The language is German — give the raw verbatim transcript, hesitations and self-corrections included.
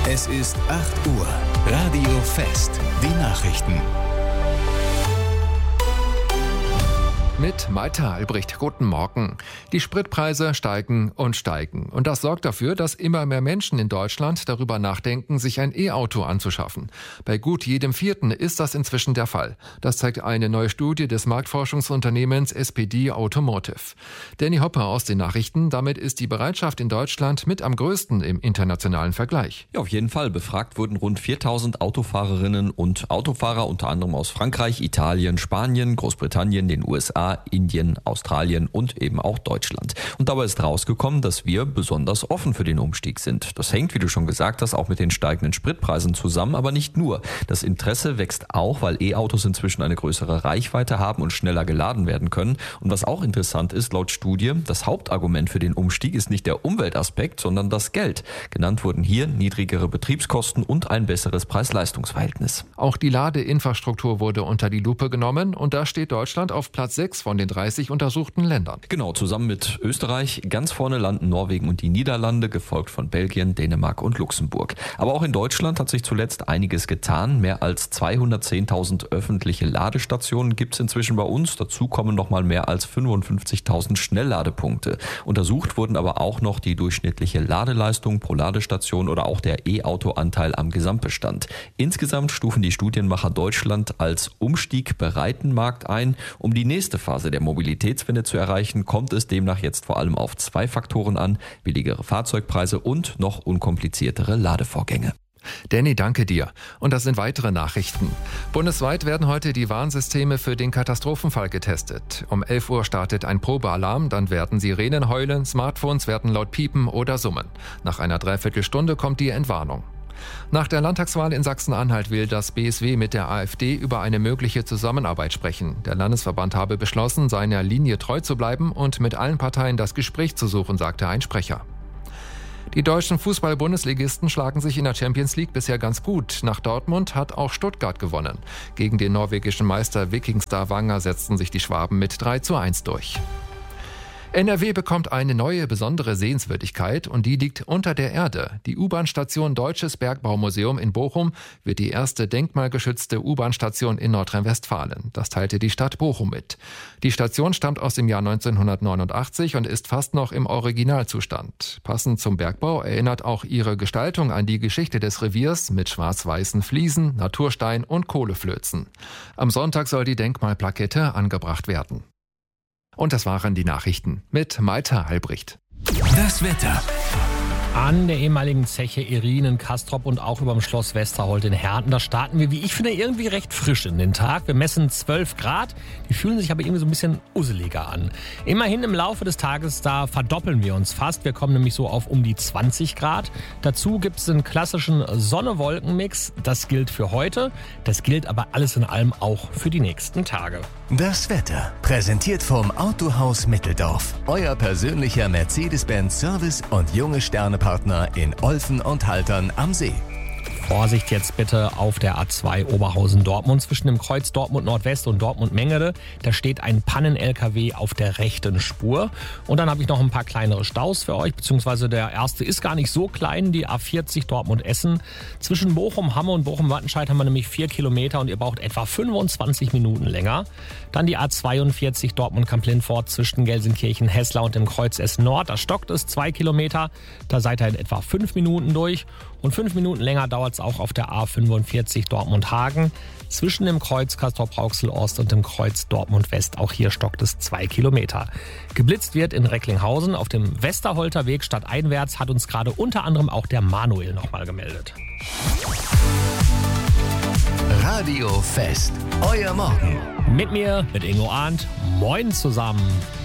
Es ist acht Uhr. Radio Fest. Die Nachrichten. Mit Maita Albrecht, guten Morgen. Die Spritpreise steigen und steigen. Und das sorgt dafür, dass immer mehr Menschen in Deutschland darüber nachdenken, sich ein E-Auto anzuschaffen. Bei gut jedem Vierten ist das inzwischen der Fall. Das zeigt eine neue Studie des Marktforschungsunternehmens S P D Automotive. Danny Hopper aus den Nachrichten. Damit ist die Bereitschaft in Deutschland mit am größten im internationalen Vergleich. Ja, auf jeden Fall. Befragt wurden rund viertausend Autofahrerinnen und Autofahrer, unter anderem aus Frankreich, Italien, Spanien, Großbritannien, den U S A, Indien, Australien und eben auch Deutschland. Und dabei ist rausgekommen, dass wir besonders offen für den Umstieg sind. Das hängt, wie du schon gesagt hast, auch mit den steigenden Spritpreisen zusammen, aber nicht nur. Das Interesse wächst auch, weil E-Autos inzwischen eine größere Reichweite haben und schneller geladen werden können. Und was auch interessant ist, laut Studie, das Hauptargument für den Umstieg ist nicht der Umweltaspekt, sondern das Geld. Genannt wurden hier niedrigere Betriebskosten und ein besseres Preis-Leistungs-Verhältnis. Auch die Ladeinfrastruktur wurde unter die Lupe genommen und da steht Deutschland auf Platz sechs von den dreißig untersuchten Ländern. Genau, zusammen mit Österreich. Ganz vorne landen Norwegen und die Niederlande, gefolgt von Belgien, Dänemark und Luxemburg. Aber auch in Deutschland hat sich zuletzt einiges getan. Mehr als zweihundertzehntausend öffentliche Ladestationen gibt es inzwischen bei uns. Dazu kommen noch mal mehr als fünfundfünfzigtausend Schnellladepunkte. Untersucht wurden aber auch noch die durchschnittliche Ladeleistung pro Ladestation oder auch der E-Auto-Anteil am Gesamtbestand. Insgesamt stufen die Studienmacher Deutschland als umstiegbereiten Markt ein. Um die nächste Phase der Mobilitätswende zu erreichen, kommt es demnach jetzt vor allem auf zwei Faktoren an: billigere Fahrzeugpreise und noch unkompliziertere Ladevorgänge. Danny, danke dir. Und das sind weitere Nachrichten. Bundesweit werden heute die Warnsysteme für den Katastrophenfall getestet. Um elf Uhr startet ein Probealarm, dann werden Sirenen heulen, Smartphones werden laut piepen oder summen. Nach einer Dreiviertelstunde kommt die Entwarnung. Nach der Landtagswahl in Sachsen-Anhalt will das B S W mit der AfD über eine mögliche Zusammenarbeit sprechen. Der Landesverband habe beschlossen, seiner Linie treu zu bleiben und mit allen Parteien das Gespräch zu suchen, sagte ein Sprecher. Die deutschen Fußball-Bundesligisten schlagen sich in der Champions League bisher ganz gut. Nach Dortmund hat auch Stuttgart gewonnen. Gegen den norwegischen Meister Viking Stavanger setzten sich die Schwaben mit drei zu eins durch. N R W bekommt eine neue besondere Sehenswürdigkeit und die liegt unter der Erde. Die U-Bahn-Station Deutsches Bergbaumuseum in Bochum wird die erste denkmalgeschützte U-Bahn-Station in Nordrhein-Westfalen. Das teilte die Stadt Bochum mit. Die Station stammt aus dem Jahr neunzehnhundertneunundachtzig und ist fast noch im Originalzustand. Passend zum Bergbau erinnert auch ihre Gestaltung an die Geschichte des Reviers mit schwarz-weißen Fliesen, Naturstein und Kohleflözen. Am Sonntag soll die Denkmalplakette angebracht werden. Und das waren die Nachrichten mit Maita Albrecht. Das Wetter. An der ehemaligen Zeche Irinen Kastrop und auch über dem Schloss Westerholt in Herten. Da starten wir, wie ich finde, irgendwie recht frisch in den Tag. Wir messen zwölf Grad, die fühlen sich aber irgendwie so ein bisschen usseliger an. Immerhin im Laufe des Tages, da verdoppeln wir uns fast. Wir kommen nämlich so auf um die zwanzig Grad. Dazu gibt es einen klassischen Sonne-Wolken-Mix. Das gilt für heute, das gilt aber alles in allem auch für die nächsten Tage. Das Wetter, präsentiert vom Autohaus Mitteldorf. Euer persönlicher Mercedes-Benz Service und junge Sternepartner in Olfen und Haltern am See. Vorsicht jetzt bitte auf der A zwei Oberhausen-Dortmund zwischen dem Kreuz Dortmund Nordwest und Dortmund Mengere. Da steht ein Pannen-L K W auf der rechten Spur. Und dann habe ich noch ein paar kleinere Staus für euch, beziehungsweise der erste ist gar nicht so klein, die A vierzig Dortmund-Essen. Zwischen Bochum-Hamme und Bochum-Wattenscheid haben wir nämlich vier Kilometer und ihr braucht etwa fünfundzwanzig Minuten länger. Dann die A zweiundvierzig Dortmund-Kamp-Lindfort zwischen Gelsenkirchen-Hessler und dem Kreuz Essen Nord. Da stockt es zwei Kilometer, da seid ihr in etwa fünf Minuten durch. Und fünf Minuten länger dauert es auch auf der A fünfundvierzig Dortmund-Hagen. Zwischen dem Kreuz Castrop-Rauxel-Ost und dem Kreuz Dortmund-West. Auch hier stockt es zwei Kilometer. Geblitzt wird in Recklinghausen. Auf dem Westerholter Weg stadteinwärts hat uns gerade unter anderem auch der Manuel nochmal gemeldet. Radio Fest. Euer Morgen. Mit mir, mit Ingo Arndt. Moin zusammen.